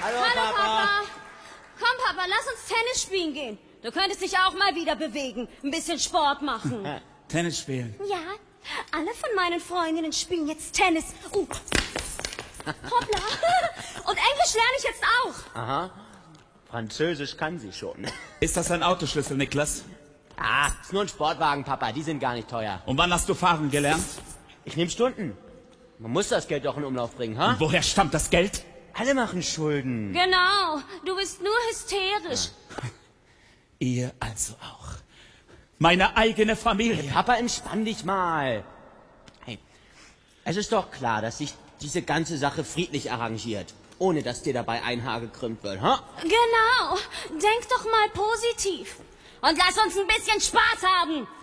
Hallo, Papa. Komm, Papa, lass uns Tennis spielen gehen. Du könntest dich auch mal wieder bewegen, ein bisschen Sport machen. Tennis spielen? Ja, alle von meinen Freundinnen spielen jetzt Tennis. Hoppla. Und Englisch lerne ich jetzt auch. Aha. Französisch kann sie schon. Ist das ein Autoschlüssel, Niklas? Ah, ist nur ein Sportwagen, Papa. Die sind gar nicht teuer. Und wann hast du fahren gelernt? Ich nehme Stunden. Man muss das Geld doch in Umlauf bringen, ha? Und woher stammt das Geld? Alle machen Schulden. Genau, du bist nur hysterisch. Ihr also auch. Meine eigene Familie. Papa, entspann dich mal. Hey, es ist doch klar, dass sich diese ganze Sache friedlich arrangiert. Ohne dass dir dabei ein Haar gekrümmt wird, ha? Genau, denk doch mal positiv. Und lass uns ein bisschen Spaß haben.